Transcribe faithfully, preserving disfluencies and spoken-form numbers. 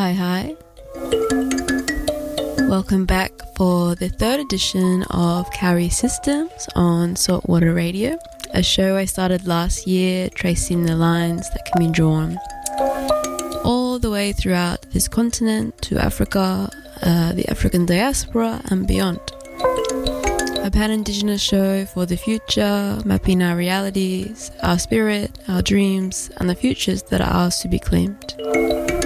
Hi, hi. Welcome back for the third edition of Carry Systems on Saltwater Radio, a show I started last year tracing the lines that can be drawn all the way throughout this continent to Africa, uh, the African diaspora and beyond. A pan-Indigenous show for the future, mapping our realities, our spirit, our dreams, and the futures that are ours to be claimed.